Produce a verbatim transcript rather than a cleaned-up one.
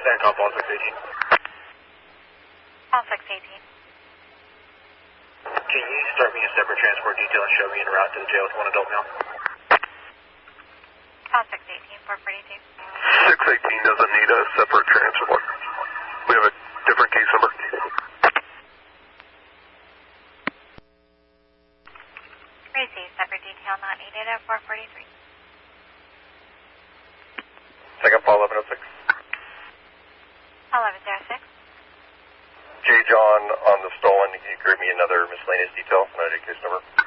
Stand top on six eighteen. On six eighteen. Can you start me a separate transport detail and show me en route to the jail with one adult male? On six eighteen, four forty-two. six eighteen doesn't need a separate transport. We have a different case number. Receive separate detail not needed at four forty-three. Second fall eleven oh six. eleven oh six. J. John on the stolen. Can you grab me another miscellaneous detail, another case number?